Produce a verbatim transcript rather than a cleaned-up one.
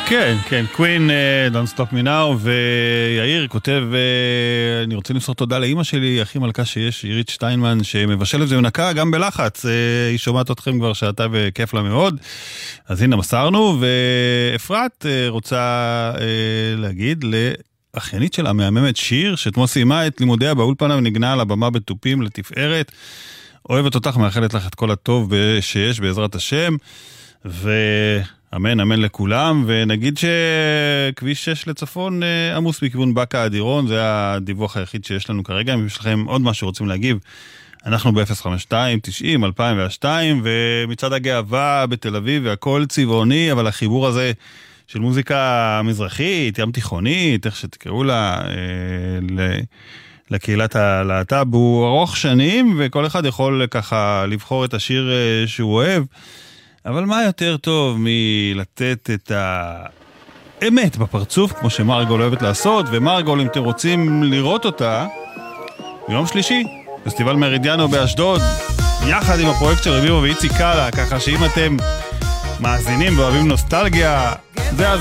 כן, כן, קווין, Don't Stop Me Now, ויאיר כותב, אני רוצה למסור תודה לאמא שלי, הכי מלכה שיש, עירית שטיינמן, שמבשלת ומנקה גם בלחץ, היא שומעת אתכם כבר שעתה וכיף לה מאוד, אז הנה מסרנו, ואפרת רוצה להגיד לאחיינית שלה, מהממת שיר, שתמו סיימה את לימודיה באולפנה ונגנה על הבמה בטופים לתפארת, אוהבת אותך, מאחלת לך את כל הטוב שיש בעזרת השם, ו... אמן, אמן לכולם, ונגיד שכביש שש לצפון עמוס בכיוון בקה אדירון, זה הדיווח היחיד שיש לנו כרגע, אם יש לכם עוד משהו רוצים להגיב, אנחנו ב-אפס חמש שתיים תשעים אלפיים ושתיים, ומצד הגאווה בתל אביב, והכל צבעוני, אבל החיבור הזה של מוזיקה מזרחית, ים תיכונית, איך שתקראו לה, לקהילת הלהט"ב, הוא ארוך שנים, וכל אחד יכול ככה לבחור את השיר שהוא אוהב, אבל מה יותר טוב מלתת את האמת בפרצוף, כמו שמרגול אוהבת לעשות, ומרגול, אם אתם רוצים לראות אותה, ביום שלישי, פסטיבל מרידיאנו באשדוד, יחד עם הפרויקט של רביבו ואיציק קאלה, ככה שאם אתם מאזינים ואוהבים נוסטלגיה, זה